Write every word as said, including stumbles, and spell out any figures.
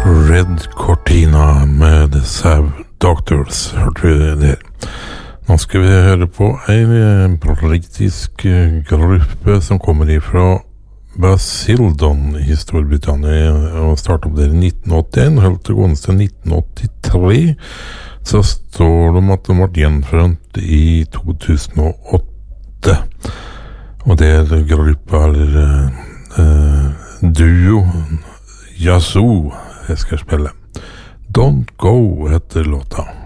Red Cortina med Sav Doctors, hørte vi det der. Nå skal vi høre på en britisk gruppe som kommer ifra Basildon i Storbritannia og startet opp der i nitten åttien, holdt det gående til nitten åttitre. Så står det om at de ble gjenforent i to tusen og åtte. Og det er gruppa, eller uh, duo, Yazoo, jeg skal spille. Don't Go heter låta.